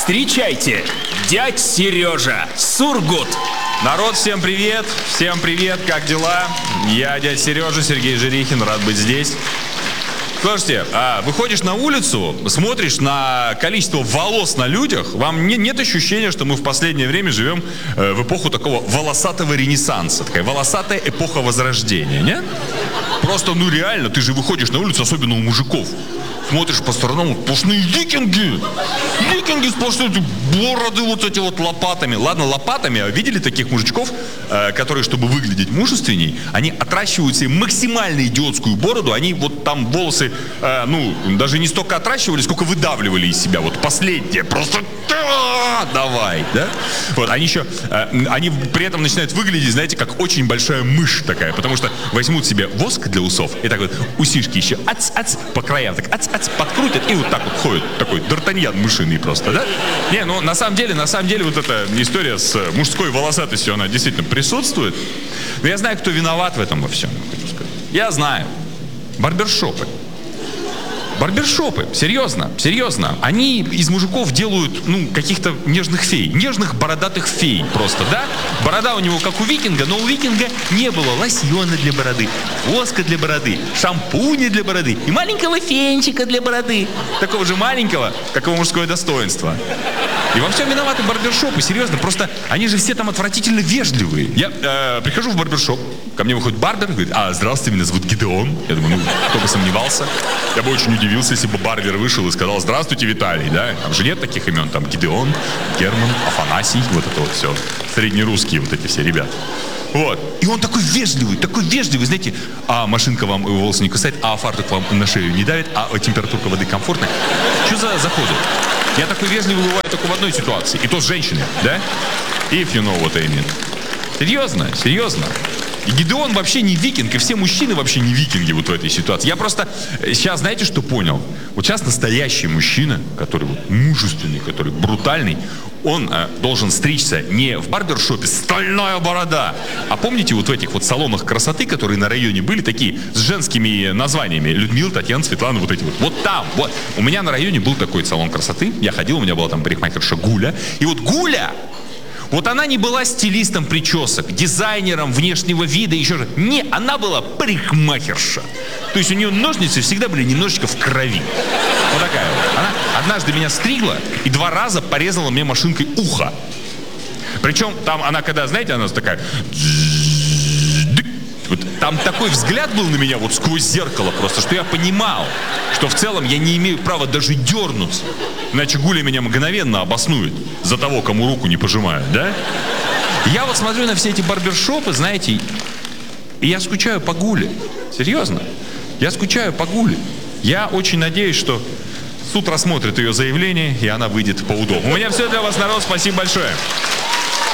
Встречайте, дядь Сережа, Сургут. Народ, всем привет, как дела? Я дядя Сережа, Сергей Жирихин, рад быть здесь. Слушайте, выходишь на улицу, смотришь на количество волос на людях, вам нет ощущения, что мы в последнее время живем в эпоху такого волосатого ренессанса, такая волосатая эпоха возрождения, нет? Просто, реально, ты же выходишь на улицу, особенно у мужиков, смотришь по сторонам, сплошные викинги сплошные, бороды вот эти вот лопатами. Ладно, лопатами, а видели таких мужичков, которые, чтобы выглядеть мужественней, они отращивают себе максимально идиотскую бороду, они вот там волосы, даже не столько отращивали, сколько выдавливали из себя, вот последнее, просто давай, да? Вот, они при этом начинают выглядеть, знаете, как очень большая мышь такая, потому что возьмут себе воск для усов и так вот усишки еще по краям, так подкрутят и вот так вот ходят, такой д'Артаньян мышиный просто, да? На самом деле вот эта история с мужской волосатостью, она действительно присутствует. Но я знаю, кто виноват в этом во всем, хочу сказать. Я знаю. Барбершопы, серьезно. Они из мужиков делают, каких-то нежных фей. Нежных бородатых фей просто, да? Борода у него как у викинга, но у викинга не было лосьона для бороды, воска для бороды, шампуня для бороды и маленького фенчика для бороды. Такого же маленького, как его мужское достоинство. И во всем виноваты барбершопы, серьезно. Просто они же все там отвратительно вежливые. Я прихожу в барбершоп, ко мне выходит барбер, говорит: здравствуйте, меня зовут Гидеон. Я думаю, кто бы сомневался. Я бы очень удивился, если бы барбер вышел и сказал: здравствуйте, Виталий, да? Там же нет таких имен, там Гидеон, Герман, Афанасий, вот это вот все. Среднерусские вот эти все ребята. Вот. И он такой вежливый, знаете, машинка вам волосы не кусает, фартук вам на шею не давит, температурка воды комфортная. Что за заходы? Я такой вежливый бываю только в одной ситуации, и то с женщиной, да? If you know what I mean. Серьезно. И Гидеон вообще не викинг, и все мужчины вообще не викинги вот в этой ситуации. Я просто сейчас, знаете, что понял? Вот сейчас настоящий мужчина, который вот мужественный, который брутальный, он должен стричься не в барбершопе «Стальная борода», а помните вот в этих вот салонах красоты, которые на районе были, такие с женскими названиями: Людмила, Татьяна, Светлана, вот эти вот. Вот там, вот. У меня на районе был такой салон красоты, я ходил, у меня была там парикмахерша Гуля. И вот Гуля, вот она не была стилистом причесок, дизайнером внешнего вида, еще же. Не, она была парикмахерша. То есть у нее ножницы всегда были немножечко в крови. Вот такая вот. Она однажды меня стригла и 2 раза порезала мне машинкой ухо. Причем там она, когда, знаете, она такая... Вот там такой взгляд был на меня вот сквозь зеркало просто, что я понимал, что в целом я не имею права даже дернуться. Иначе Гуля меня мгновенно обоснует за того, кому руку не пожимают, да? Я вот смотрю на все эти барбершопы, знаете, и я скучаю по Гуле. Серьезно. Я скучаю по Гуле. Я очень надеюсь, что суд рассмотрит ее заявление, и она выйдет по УДО. У меня все для вас, народ. Спасибо большое.